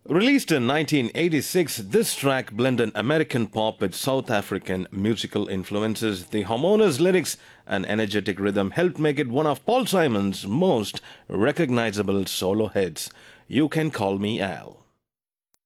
Released in 1986, this track blended American pop with South African musical influences. The harmonious lyrics and energetic rhythm helped make it one of Paul Simon's most recognizable solo hits. You Can Call Me Al.